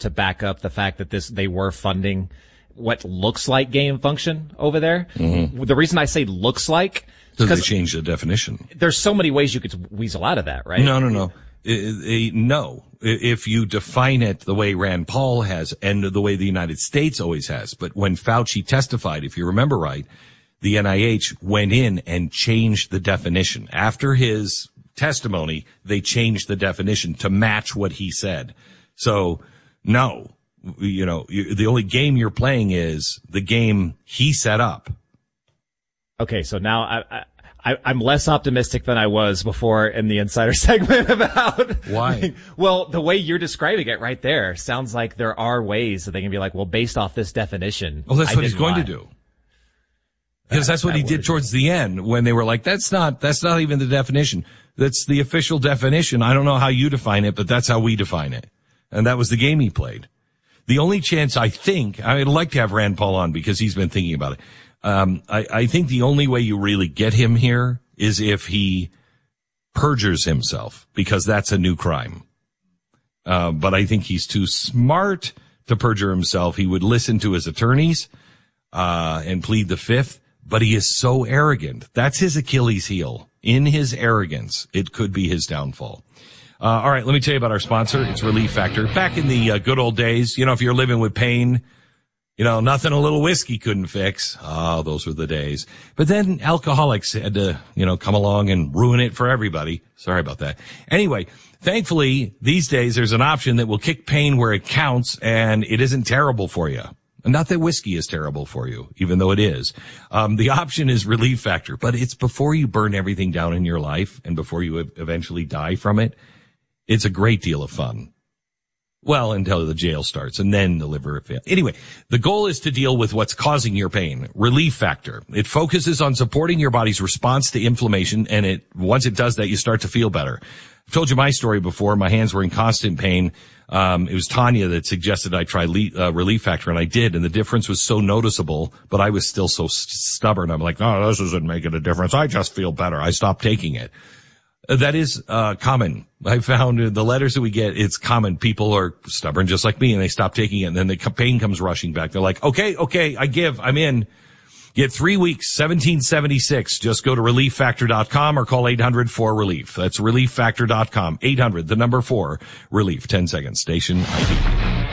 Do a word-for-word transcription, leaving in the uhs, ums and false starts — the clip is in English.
to back up the fact that this they were funding what looks like gain of function over there. Mm-hmm. The reason I say looks like because they changed the definition. There's so many ways you could weasel out of that, right? No, no, no. It, it, no. If you define it the way Rand Paul has and the way the United States always has. But when Fauci testified, if you remember right, the N I H went in and changed the definition. After his testimony, they changed the definition to match what he said. So, no. You know, you, the only game you're playing is the game he set up. Okay, so now I, I, I'm less optimistic than I was before in the Insider segment about why. Well, the way you're describing it right there sounds like there are ways that they can be like, well, based off this definition. Well, that's I what he's going lie. to do. Because that's what that he did towards the end when they were like, that's not, that's not even the definition. That's the official definition. I don't know how you define it, but that's how we define it. And that was the game he played. The only chance I think, I'd like to have Rand Paul on because he's been thinking about it. Um, I, I think the only way you really get him here is if he perjures himself, because that's a new crime. Uh, but I think he's too smart to perjure himself. He would listen to his attorneys, uh, and plead the fifth, but he is so arrogant. That's his Achilles heel. In his arrogance, it could be his downfall. Uh, all right, let me tell you about our sponsor. It's Relief Factor. Back in the uh, good old days, you know, if you're living with pain, you know, nothing a little whiskey couldn't fix. Oh, those were the days. But then alcoholics had to, you know, come along and ruin it for everybody. Sorry about that. Anyway, thankfully, these days there's an option that will kick pain where it counts, and it isn't terrible for you. Not that whiskey is terrible for you, even though it is. Um, the option is Relief Factor, but it's before you burn everything down in your life and before you eventually die from it. It's a great deal of fun. Well, until the jail starts and then the liver fail. Anyway, the goal is to deal with what's causing your pain. Relief Factor. It focuses on supporting your body's response to inflammation, and it, once it does that, you start to feel better. I've told you my story before. My hands were in constant pain. Um, it was Tanya that suggested I try le- uh, Relief Factor, and I did, and the difference was so noticeable, but I was still so st- stubborn. I'm like, oh, this isn't making a difference. I just feel better. I stopped taking it. That is, uh, common. I found in the letters that we get, it's common. People are stubborn just like me, and they stop taking it, and then the pain comes rushing back. They're like, okay, okay, I give, I'm in. Get three weeks, seventeen seventy-six. Just go to relief factor dot com or call eight hundred four relief. That's relief factor dot com. eight hundred, the number four, relief. ten seconds. Station I D.